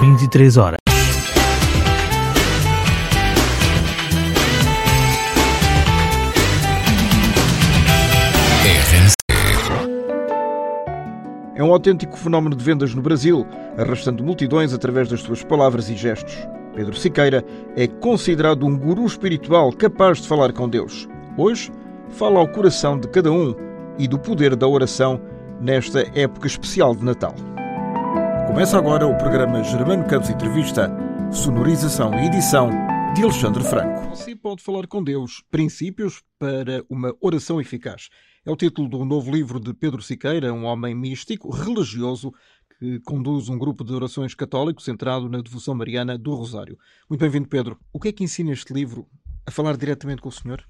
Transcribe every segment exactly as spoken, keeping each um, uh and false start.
vinte e três horas. É um autêntico fenómeno de vendas no Brasil, arrastando multidões através das suas palavras e gestos. Pedro Siqueira é considerado um guru espiritual capaz de falar com Deus. Hoje, fala ao coração de cada um e do poder da oração nesta época especial de Natal. Começa agora o programa Germano Campos Entrevista, sonorização e edição de Alexandre Franco. Você pode falar com Deus, princípios para uma oração eficaz. É o título do novo livro de Pedro Siqueira, um homem místico, religioso, que conduz um grupo de orações católico centrado na devoção mariana do Rosário. Muito bem-vindo, Pedro. O que é que ensina este livro a falar diretamente com o Senhor?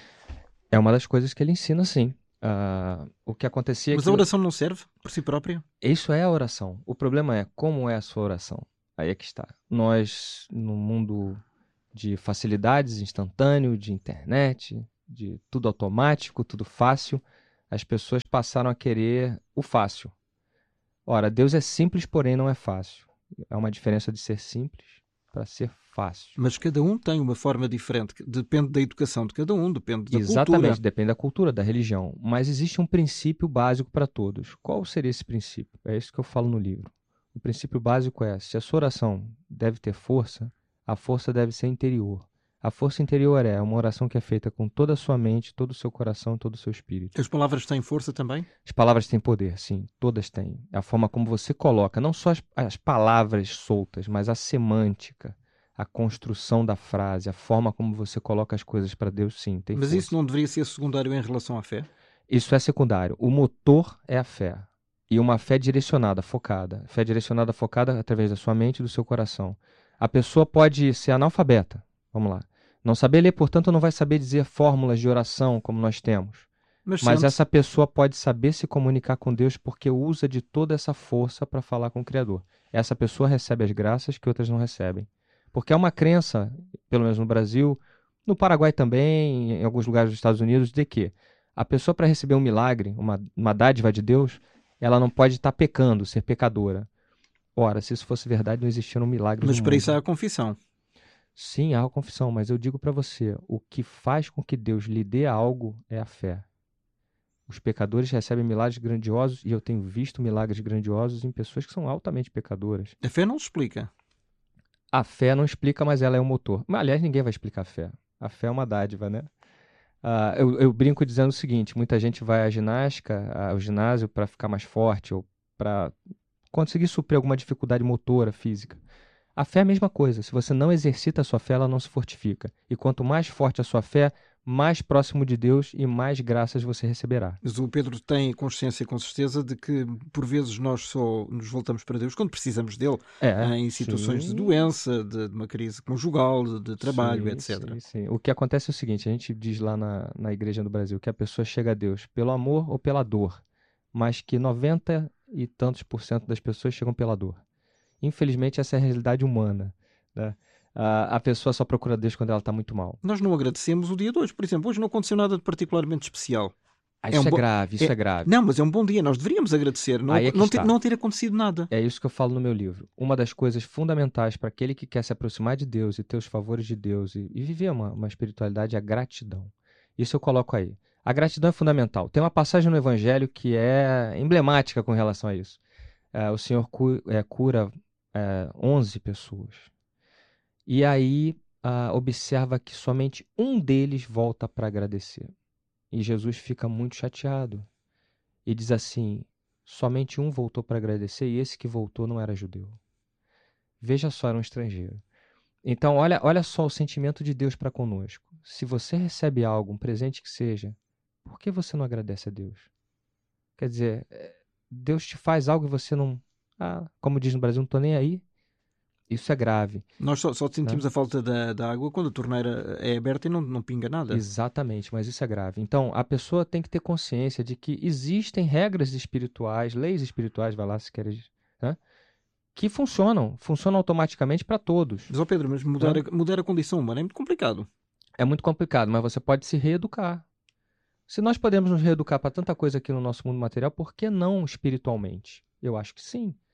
É uma das coisas que ele ensina, sim. Uh, o que acontecia... Mas que... a oração não serve por si própria? Isso é a oração. O problema é como é a sua oração. Aí é que está. Nós, no mundo de facilidades, instantâneo, de internet, de tudo automático, tudo fácil, as pessoas passaram a querer o fácil. Ora, Deus é simples, porém não é fácil. É uma diferença de ser simples para ser fácil. Mas cada um tem uma forma diferente. Depende da educação de cada um, depende da Exatamente, cultura. Exatamente, depende da cultura, da religião. Mas existe um princípio básico para todos. Qual seria esse princípio? É isso que eu falo no livro. O princípio básico é, se a sua oração deve ter força, a força deve ser interior. A força interior é uma oração que é feita com toda a sua mente, todo o seu coração, todo o seu espírito. As palavras têm força também? As palavras têm poder, sim. Todas têm. A forma como você coloca, não só as, as palavras soltas, mas a semântica, a construção da frase, a forma como você coloca as coisas para Deus, sim, tem Mas força. Isso não deveria ser secundário em relação à fé? Isso é secundário. O motor é a fé. E uma fé direcionada, focada. Fé direcionada, focada através da sua mente e do seu coração. A pessoa pode ser analfabeta. Vamos lá. Não saber ler, portanto, não vai saber dizer fórmulas de oração como nós temos. Mas, Mas sente... essa pessoa pode saber se comunicar com Deus porque usa de toda essa força para falar com o Criador. Essa pessoa recebe as graças que outras não recebem. Porque é uma crença, pelo menos no Brasil, no Paraguai também, em alguns lugares dos Estados Unidos, de que a pessoa, para receber um milagre, uma, uma dádiva de Deus, ela não pode estar pecando, ser pecadora. Ora, se isso fosse verdade, não existia um milagre Mas no para mundo. isso há a confissão. Sim, há a confissão, mas eu digo para você, o que faz com que Deus lhe dê algo é a fé. Os pecadores recebem milagres grandiosos e eu tenho visto milagres grandiosos em pessoas que são altamente pecadoras. A fé não se explica. A fé não explica, mas ela é o motor. Mas, aliás, ninguém vai explicar a fé. A fé é uma dádiva, né? Uh, eu, eu brinco dizendo o seguinte, muita gente vai à ginástica, ao ginásio para ficar mais forte ou para conseguir suprir alguma dificuldade motora, física. A fé é a mesma coisa. Se você não exercita a sua fé, ela não se fortifica. E quanto mais forte a sua fé, mais próximo de Deus e mais graças você receberá. Mas o Pedro tem consciência, com certeza, de que por vezes nós só nos voltamos para Deus quando precisamos dele, é, em situações sim. de doença, de, de uma crise conjugal, de, de trabalho, sim, etcétera. Sim, sim. O que acontece é o seguinte, a gente diz lá na, na igreja do Brasil que a pessoa chega a Deus pelo amor ou pela dor, mas que noventa e tantos por cento das pessoas chegam pela dor. Infelizmente, essa é a realidade humana, né? A, a pessoa só procura Deus quando ela está muito mal. Nós não agradecemos o dia de hoje, por exemplo. Hoje não aconteceu nada de particularmente especial. Ah, isso é, um é bo... grave, isso é... é grave. Não, mas é um bom dia. Nós deveríamos agradecer. Não, é não, ter, não ter acontecido nada. É isso que eu falo no meu livro. Uma das coisas fundamentais para aquele que quer se aproximar de Deus e ter os favores de Deus e, e viver uma, uma espiritualidade é a gratidão. Isso eu coloco aí. A gratidão é fundamental. Tem uma passagem no Evangelho que é emblemática com relação a isso. É, o Senhor cu, é, cura é, onze pessoas. E aí ah, observa que somente um deles volta para agradecer. E Jesus fica muito chateado. E diz assim, somente um voltou para agradecer e esse que voltou não era judeu. Veja só, era um estrangeiro. Então, olha, olha só o sentimento de Deus para conosco. Se você recebe algo, um presente que seja, por que você não agradece a Deus? Quer dizer, Deus te faz algo e você não... Ah, como diz no Brasil, não estou nem aí. Isso é grave. Nós só, só sentimos né? a falta da, da água quando a torneira é aberta e não, não pinga nada. Exatamente, mas isso é grave. Então, a pessoa tem que ter consciência de que existem regras espirituais, leis espirituais, vai lá se quer, né? que funcionam, funcionam automaticamente para todos. Mas, ó Pedro, mas mudar, a, mudar a condição humana é muito complicado. É muito complicado, mas você pode se reeducar. Se nós podemos nos reeducar para tanta coisa aqui no nosso mundo material, por que não espiritualmente? Eu acho que sim.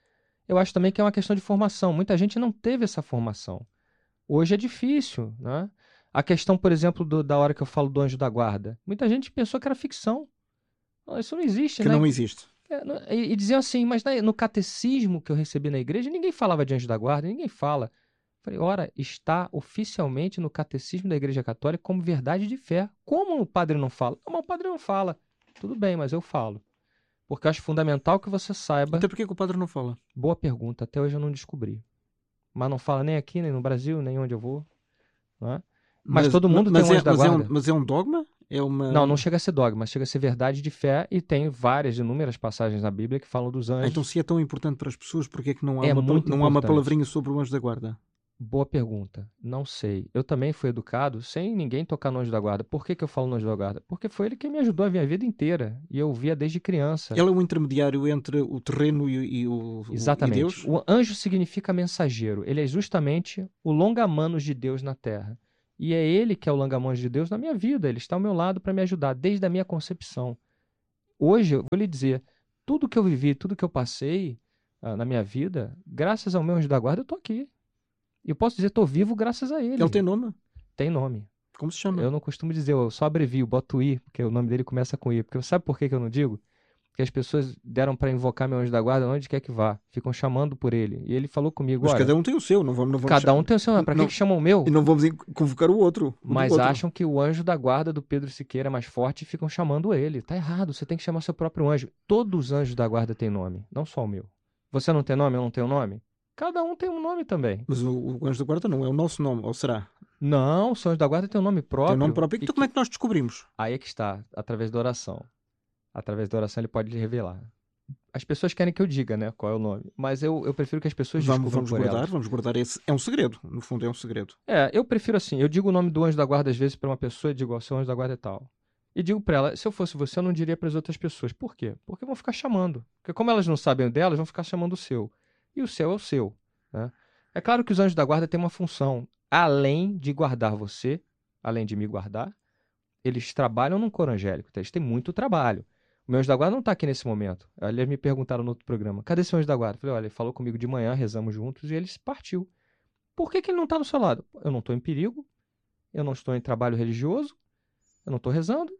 Eu acho também que é uma questão de formação. Muita gente não teve essa formação. Hoje é difícil, né? A questão, por exemplo, do- da hora que eu falo do anjo da guarda. Muita gente pensou que era ficção. Não, isso não existe, Que né? não existe. É, não- E, e diziam assim, mas na- no catecismo que eu recebi na igreja, ninguém falava de anjo da guarda, ninguém fala. Falei, ora, está oficialmente no catecismo da Igreja Católica como verdade de fé. Como o padre não fala? Não, mas o padre não fala. Tudo bem, mas eu falo. Porque eu acho fundamental que você saiba. Até porque que o padre não fala? Boa pergunta, até hoje eu não descobri. Mas não fala nem aqui, nem no Brasil, nem onde eu vou. Não é? Mas, todo mundo mas tem um é, anjo da mas é um, guarda. mas é um dogma? É uma... Não, não chega a ser dogma, chega a ser verdade de fé e tem várias, inúmeras passagens na Bíblia que falam dos Ah, anjos. então, se é tão importante para as pessoas, porque é que não há, É uma, muito não há uma importante. palavrinha sobre o anjo da guarda? Boa pergunta. Não sei. Eu também fui educado sem ninguém tocar no anjo da guarda. Por que, que eu falo no anjo da guarda? Porque foi ele que me ajudou a minha vida inteira. E eu via desde criança. Ele é um intermediário entre o terreno e, e o, Exatamente. e Deus? O anjo significa mensageiro. Ele é justamente o longa-manos de Deus na terra. E é ele que é o longa-manos de Deus na minha vida. Ele está ao meu lado para me ajudar desde a minha concepção. Hoje, eu vou lhe dizer, tudo que eu vivi, tudo que eu passei ah, na minha vida, graças ao meu anjo da guarda, eu estou aqui. E eu posso dizer, estou vivo graças a ele. Ele tem nome? Tem nome. Como se chama? Eu não costumo dizer, eu só abrevio, boto I, porque o nome dele começa com I. Porque sabe por que que eu não digo? Porque as pessoas deram para invocar meu anjo da guarda onde quer que vá. Ficam chamando por ele. E ele falou comigo, Mas olha, cada um tem o seu, não vamos, não vamos cada um chamar- tem o seu nome. Para que não- que chamam o meu? E não vamos in- convocar o outro. o do Mas outro. acham que o anjo da guarda do Pedro Siqueira é mais forte e ficam chamando ele. Tá errado, você tem que chamar seu próprio anjo. Todos os anjos da guarda têm nome, não só o meu. Você não tem nome, eu não tenho nome? Cada um tem um nome também. Mas o, o anjo da guarda não é o nosso nome, ou será? Não, o seu anjo da guarda tem um nome próprio. Tem um nome próprio. E Então como é que nós descobrimos? Aí é que está, através da oração. Através da oração ele pode lhe revelar. As pessoas querem que eu diga, né, qual é o nome. Mas eu, eu prefiro que as pessoas Vamos, descubram vamos por guardar, elas. vamos guardar esse. É um segredo, no fundo é um segredo. É, eu prefiro assim, eu digo o nome do anjo da guarda às vezes para uma pessoa e digo, ó, seu anjo da guarda é tal. E digo para ela, se eu fosse você, eu não diria para as outras pessoas. Por quê? Porque vão ficar chamando. Porque como elas não sabem o delas, vão ficar chamando o seu. E o seu é o seu, né? É claro que os anjos da guarda têm uma função. Além de guardar você, além de me guardar, eles trabalham num coro angélico. Eles têm muito trabalho. O meu anjo da guarda não está aqui nesse momento. Aliás, me perguntaram no outro programa, cadê seu anjo da guarda? Eu falei, olha, ele falou comigo de manhã, rezamos juntos e ele partiu. Por que que ele não está do seu lado? Eu não estou em perigo, eu não estou em trabalho religioso, eu não estou rezando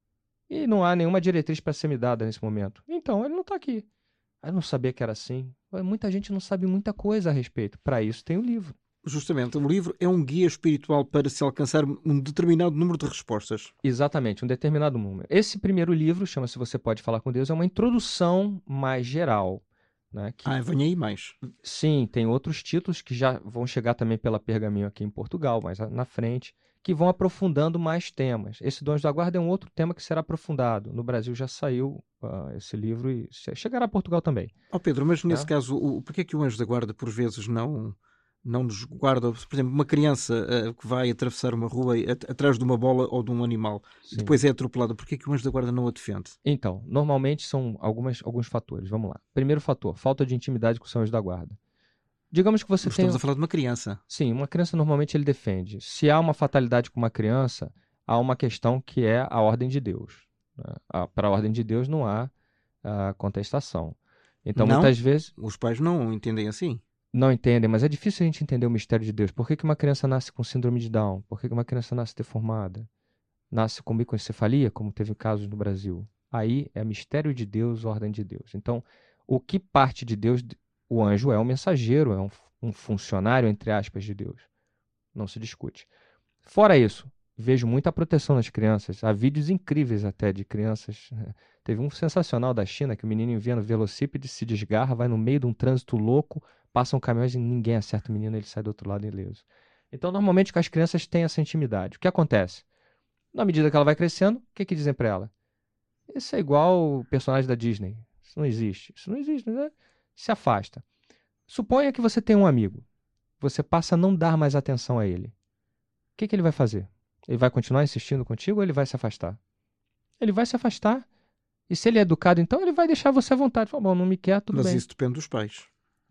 e não há nenhuma diretriz para ser me dada nesse momento. Então, ele não está aqui. Eu não sabia que era assim. Muita gente não sabe muita coisa a respeito. Para isso tem o livro. Justamente, o livro é um guia espiritual para se alcançar um determinado número de respostas. Exatamente, um determinado número. Esse primeiro livro, chama-se Você Pode Falar com Deus, é uma introdução mais geral. Né, que, Ah, venha aí mais. sim, tem outros títulos que já vão chegar também pela Pergaminho aqui em Portugal, mais na frente, que vão aprofundando mais temas. Esse do Anjo da Guarda é um outro tema que será aprofundado. No Brasil já saiu uh, esse livro e chegará a Portugal também. Ó Pedro, mas nesse Tá? caso, o, porquê é que o Anjo da Guarda por vezes não... não nos guarda, por exemplo, uma criança uh, que vai atravessar uma rua e, at atrás de uma bola ou de um animal, Sim. e depois é atropelada, porquê é que o anjo da guarda não a defende? Então, normalmente são algumas, alguns fatores. Vamos lá. Primeiro fator, falta de intimidade com o seu anjo da guarda. Digamos que você Mas tem... estamos a falar de uma criança. Sim, uma criança normalmente ele defende. Se há uma fatalidade com uma criança, há uma questão que é a ordem de Deus. Né? Para a ordem de Deus não há uh, contestação. Então, não, muitas vezes... os pais não entendem assim. Não entendem, mas é difícil a gente entender o mistério de Deus. Por que que uma criança nasce com síndrome de Down? Por que que uma criança nasce deformada? Nasce com microencefalia, como teve casos no Brasil? Aí é mistério de Deus, ordem de Deus. Então, o que parte de Deus, o anjo é um mensageiro, é um, um funcionário, entre aspas, de Deus. Não se discute. Fora isso, vejo muita proteção nas crianças. Há vídeos incríveis até de crianças. Teve um sensacional da China, que o menino envia no velocípede, se desgarra, vai no meio de um trânsito louco, passam caminhões e ninguém acerta o menino, ele sai do outro lado ileso. Então, normalmente, com as crianças têm essa intimidade. O que acontece? Na medida que ela vai crescendo, o que que dizem para ela? Isso é igual o personagem da Disney. Isso não existe. Isso não existe, né? Se afasta. Suponha que você tem um amigo. Você passa a não dar mais atenção a ele. O que que ele vai fazer? Ele vai continuar insistindo contigo ou ele vai se afastar? Ele vai se afastar. E se ele é educado, então ele vai deixar você à vontade. Fala, bom, não me quer, tudo Mas bem. isso depende dos pais.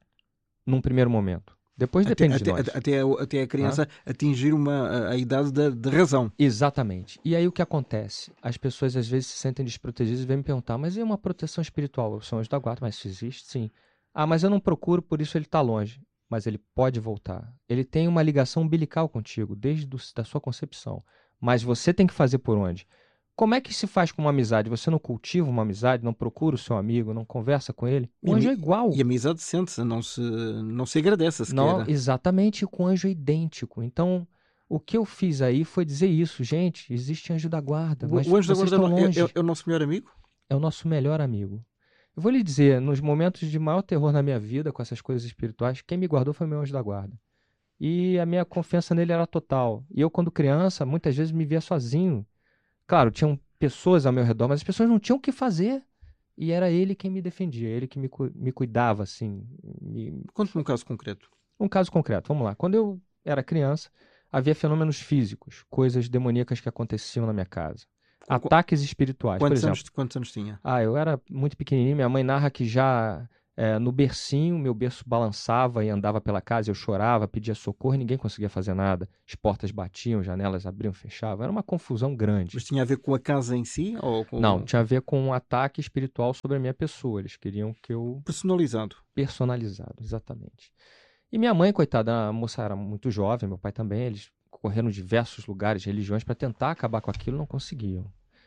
Num primeiro momento. Depois Até, depende até, de nós. até, até, até a criança ah? atingir uma, a, a idade da, da razão. Exatamente. E aí o que acontece? As pessoas às vezes se sentem desprotegidas e vêm me perguntar, mas e uma proteção espiritual? São anjos da guarda, mas isso existe? Sim. Ah, mas eu não procuro, por isso ele está longe. Mas ele pode voltar. Ele tem uma ligação umbilical contigo, desde do, da sua concepção. Mas você tem que fazer por onde? Como é que se faz com uma amizade? Você não cultiva uma amizade, não procura o seu amigo, não conversa com ele? O E, anjo é ami- igual. e a amizade sente-se, não se, não se agradece Não, sequer. exatamente, com o anjo é idêntico. Então, o que eu fiz aí foi dizer isso. Gente, existe anjo da guarda, O, mas o anjo da vocês guarda estão não- é, longe. é- é o nosso melhor amigo? É o nosso melhor amigo. Eu vou lhe dizer, nos momentos de maior terror na minha vida, com essas coisas espirituais, quem me guardou foi meu anjo da guarda. E a minha confiança nele era total. E eu, quando criança, muitas vezes me via sozinho. Claro, tinham pessoas ao meu redor, mas as pessoas não tinham o que fazer. E era ele quem me defendia, ele que me, cu- me cuidava, assim. me- Conte-me um caso concreto. Um caso concreto, vamos lá. Quando eu era criança, havia fenômenos físicos, coisas demoníacas que aconteciam na minha casa. Com- com- Ataques espirituais, por Quantos exemplo. anos, quantos anos tinha? Ah, eu era muito pequenininho. Minha mãe narra que já eh, no bercinho, meu berço balançava e andava pela casa. Eu chorava, pedia socorro e ninguém conseguia fazer nada. As portas batiam, janelas abriam, fechavam. Era uma confusão grande. Mas tinha a ver com a casa em si? Ou com... Não, tinha a ver com um ataque espiritual sobre a minha pessoa. Eles queriam que eu Personalizado. personalizado, exatamente. E minha mãe, coitada, a moça era muito jovem, meu pai também. Eles correram diversos lugares, religiões para tentar acabar com aquilo, não conseguiam.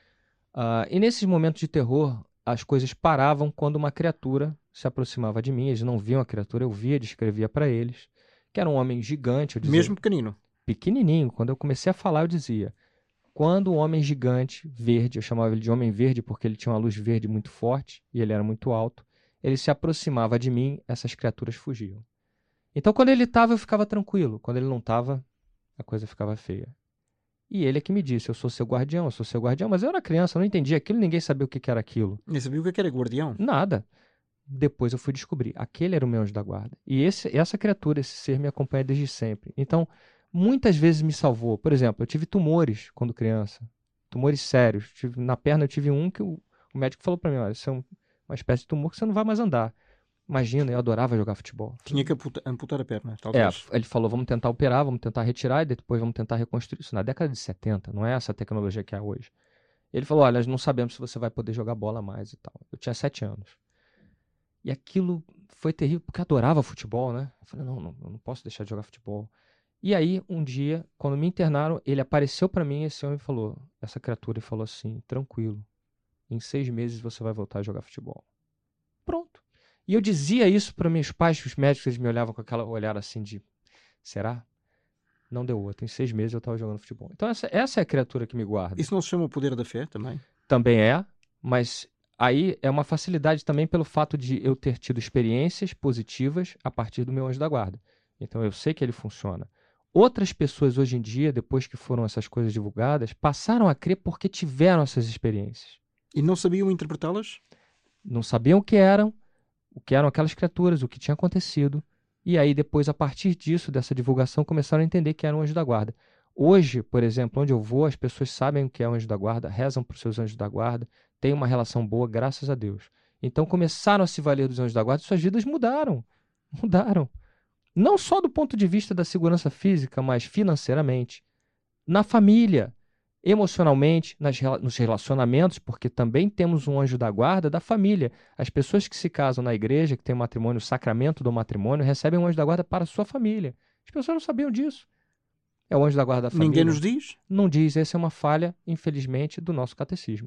Ah, e nesses momentos de terror, as coisas paravam quando uma criatura se aproximava de mim. Eles não viam a criatura, eu via, descrevia para eles, que era um homem gigante. Eu dizia, Mesmo pequenino. pequenininho. Quando eu comecei a falar, eu dizia, quando o homem gigante, verde, eu chamava ele de homem verde porque ele tinha uma luz verde muito forte e ele era muito alto, ele se aproximava de mim, essas criaturas fugiam. Então, quando ele estava, eu ficava tranquilo. Quando ele não estava, a coisa ficava feia. E ele é que me disse, eu sou seu guardião, eu sou seu guardião. Mas eu era criança, eu não entendia aquilo, ninguém sabia o que que era aquilo. Nem sabia o que é que era guardião. Nada. Depois eu fui descobrir, aquele era o meu anjo da guarda. E esse, essa criatura, esse ser me acompanha desde sempre. Então, muitas vezes me salvou. Por exemplo, eu tive tumores quando criança. Tumores sérios. Tive- na perna eu tive um que o, o médico falou para mim, olha, isso é um- uma espécie de tumor que você não vai mais andar. Imagina, eu adorava jogar futebol. Tinha que amputa- amputar a perna, É, talvez. ele falou, vamos tentar operar, vamos tentar retirar e depois vamos tentar reconstruir. Isso na década de setenta, não é essa tecnologia que há hoje. Ele falou, olha, nós não sabemos se você vai poder jogar bola mais e tal. Eu tinha sete anos. E aquilo foi terrível, porque eu adorava futebol, né? Eu falei, não, não, eu não posso deixar de jogar futebol. E aí, um dia, quando me internaram, ele apareceu para mim, esse homem falou, essa criatura, e falou assim, tranquilo, em seis meses você vai voltar a jogar futebol. Pronto. E eu dizia isso para meus pais, os médicos, eles me olhavam com aquela olhar assim de, será? Não deu outro. Em seis meses eu estava jogando futebol. Então essa, essa é a criatura que me guarda. Isso não se chama o poder da fé também? Também é, mas aí é uma facilidade também pelo fato de eu ter tido experiências positivas a partir do meu anjo da guarda. Então eu sei que ele funciona. Outras pessoas hoje em dia, depois que foram essas coisas divulgadas, passaram a crer porque tiveram essas experiências. E não sabiam interpretá-las? Não sabiam o que eram, o que eram aquelas criaturas, o que tinha acontecido. E aí depois, a partir disso, dessa divulgação, começaram a entender que era um anjo da guarda. Hoje, por exemplo, onde eu vou, as pessoas sabem o que é um anjo da guarda, rezam para os seus anjos da guarda, têm uma relação boa, graças a Deus. Então começaram a se valer dos anjos da guarda e suas vidas mudaram. Mudaram. Não só do ponto de vista da segurança física, mas financeiramente, na família, emocionalmente, nas, rela- nos relacionamentos, porque também temos um anjo da guarda da família. As pessoas que se casam na igreja, que tem o matrimônio, o sacramento do matrimônio, recebem um anjo da guarda para a sua família. As pessoas não sabiam disso. É o anjo da guarda da família. Ninguém nos diz? Não diz, essa é uma falha, infelizmente, do nosso catecismo.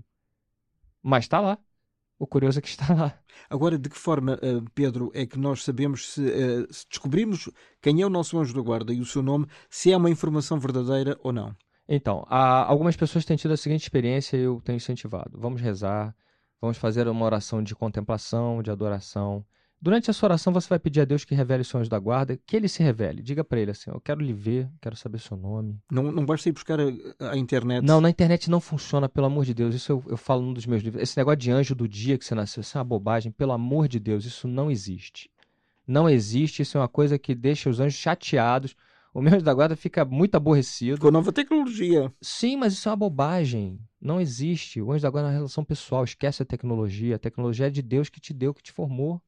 Mas está lá. O curioso é que está lá. Agora, de que forma, eh, Pedro, é que nós sabemos se, eh, se descobrimos quem é o nosso anjo da guarda e o seu nome, se é uma informação verdadeira ou não? Então, há- algumas pessoas têm tido a seguinte experiência e eu tenho incentivado. Vamos rezar, vamos fazer uma oração de contemplação, de adoração. Durante essa oração você vai pedir a Deus que revele os seu anjo da guarda, que ele se revele. Diga para ele assim, eu quero lhe ver, quero saber seu nome. Não, não basta ir buscar a, a internet? Não, na internet não funciona, pelo amor de Deus. Isso eu, eu falo num dos meus livros. Esse negócio de anjo do dia que você nasceu, isso é uma bobagem. Pelo amor de Deus, isso não existe. Não existe, isso é uma coisa que deixa os anjos chateados. O meu anjo da guarda fica muito aborrecido. Com a nova tecnologia. Sim, mas isso é uma bobagem. Não existe. O anjo da guarda é uma relação pessoal. Esquece a tecnologia. A tecnologia é de Deus que te deu, que te formou.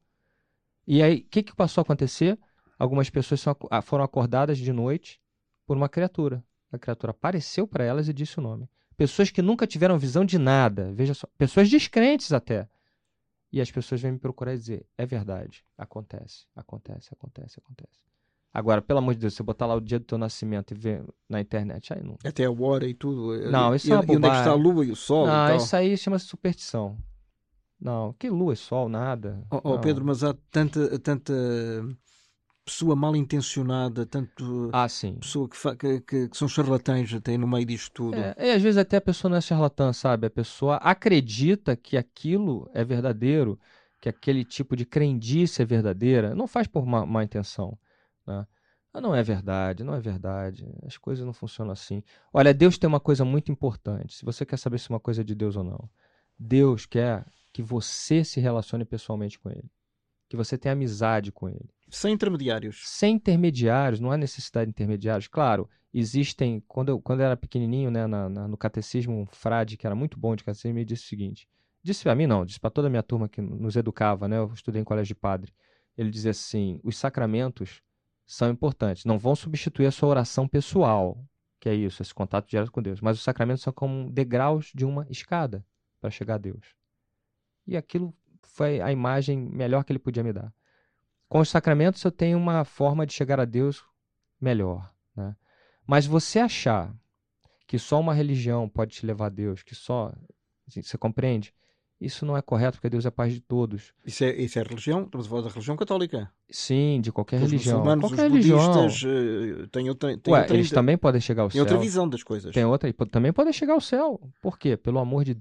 E aí, o que, que passou a acontecer? Algumas pessoas são, ac- foram acordadas de noite por uma criatura. A criatura apareceu para elas e disse o nome. Pessoas que nunca tiveram visão de nada. Veja só. Pessoas descrentes até. E as pessoas vêm me procurar e dizer, é verdade, acontece, acontece, acontece, acontece. Agora, pelo amor de Deus, se eu botar lá o dia do teu nascimento e ver na internet, aí não. Até a hora e tudo. Não, isso e, é uma e onde é que está a bobagem. lua e o sol e Não, tal. isso aí chama-se superstição. Não, que lua e sol, nada. Oh, oh, Não. Pedro, mas há tanta, tanta pessoa mal intencionada, tanto Ah, sim. pessoa que, fa- que, que- que são charlatães até no meio disto tudo. É, e às vezes até a pessoa não é charlatã, sabe? A pessoa acredita que aquilo é verdadeiro, que aquele tipo de crendice é verdadeira, não faz por má, má intenção, né? Ah, não é verdade, não é verdade. As coisas não funcionam assim. Olha, Deus tem uma coisa muito importante. Se você quer saber se uma coisa é de Deus ou não, Deus quer que você se relacione pessoalmente com Ele, que você tenha amizade com Ele. Sem intermediários. Sem intermediários, não há necessidade de intermediários. Claro, existem. Quando eu, quando eu era pequenininho, né, na, na- no catecismo, um frade que era muito bom de catecismo, me disse o seguinte: disse para mim, não, disse para toda a minha turma que nos educava, né? Eu estudei em colégio de padre. Ele dizia assim: os sacramentos são importantes, não vão substituir a sua oração pessoal, que é isso, esse contato direto com Deus. Mas os sacramentos são como degraus de uma escada para chegar a Deus. E aquilo foi a imagem melhor que ele podia me dar. Com os sacramentos eu tenho uma forma de chegar a Deus melhor, né? Mas você achar que só uma religião pode te levar a Deus, que só... Você compreende? Isso não é correto, porque Deus é Pai de todos. Isso é, isso é religião? Estamos a falar da religião católica. Sim, de qualquer Os religião. muçulmanos, Qualquer os religião. budistas eh, têm outra, têm Ué, outra, eles também podem chegar ao têm outra céu. visão das coisas. Tem outra, e po- também podem chegar ao céu. Por quê? Pelo amor de Deus.